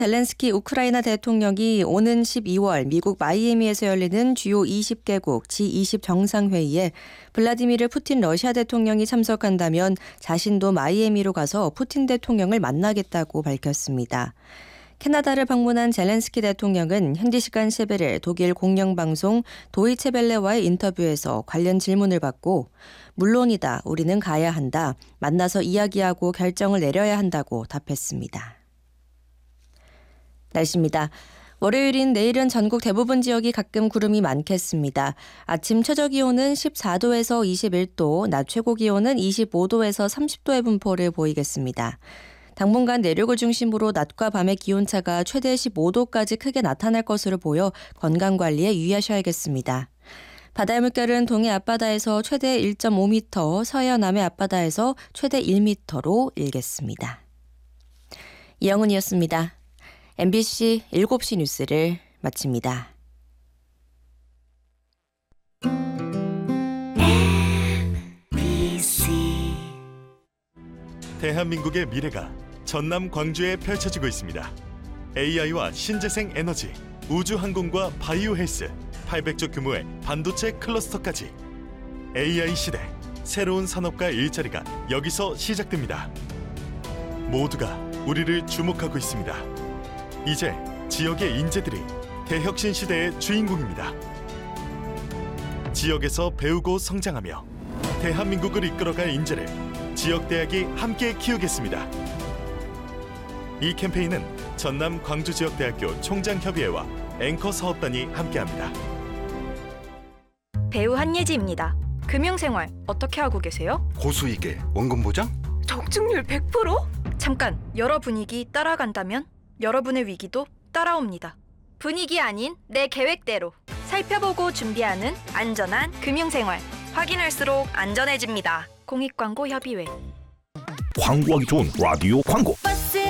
젤렌스키 우크라이나 대통령이 오는 12월 미국 마이애미에서 열리는 주요 20개국 G20 정상회의에 블라디미르 푸틴 러시아 대통령이 참석한다면 자신도 마이애미로 가서 푸틴 대통령을 만나겠다고 밝혔습니다. 캐나다를 방문한 젤렌스키 대통령은 현지 시간 11일 독일 공영방송 도이체벨레와의 인터뷰에서 관련 질문을 받고 물론이다, 우리는 가야 한다, 만나서 이야기하고 결정을 내려야 한다고 답했습니다. 날씨입니다. 월요일인 내일은 전국 대부분 지역이 가끔 구름이 많겠습니다. 아침 최저기온은 14도에서 21도, 낮 최고기온은 25도에서 30도의 분포를 보이겠습니다. 당분간 내륙을 중심으로 낮과 밤의 기온차가 최대 15도까지 크게 나타날 것으로 보여 건강관리에 유의하셔야겠습니다. 바다의 물결은 동해 앞바다에서 최대 1.5m, 서해안 남해 앞바다에서 최대 1m로 일겠습니다. 이영은이었습니다. MBC 7시 뉴스를 마칩니다. 대한민국의 미래가 전남 광주에 펼쳐지고 있습니다. AI와 신재생 에너지, 우주항공과 바이오 헬스, 800조 규모의 반도체 클러스터까지 AI 시대, 새로운 산업과 일자리가 여기서 시작됩니다. 모두가 우리를 주목하고 있습니다. 이제 지역의 인재들이 대혁신 시대의 주인공입니다. 지역에서 배우고 성장하며 대한민국을 이끌어갈 인재를 지역대학이 함께 키우겠습니다. 이 캠페인은 전남 광주지역대학교 총장협의회와 앵커 사업단이 함께합니다. 배우 한예지입니다. 금융생활 어떻게 하고 계세요? 고수익에 원금 보장? 적중률 100%? 잠깐, 여러 분위기 따라간다면 여러분의 위기도 따라옵니다. 분위기 아닌 내 계획대로 살펴보고 준비하는 안전한 금융생활. 확인할수록 안전해집니다. 공익광고협의회. 광고하기 좋은 라디오 광고. 버스